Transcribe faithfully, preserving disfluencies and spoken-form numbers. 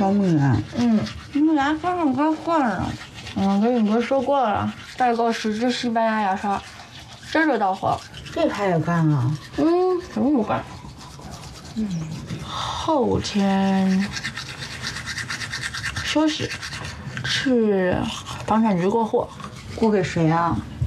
小米啊， 嗯，你牙刷上该换了。嗯，跟你哥说过了，代购十支西班牙牙刷，这就到货。 这他也干啊？ 嗯，什么不干？嗯，后天休息，去房产局过户。 过给谁啊？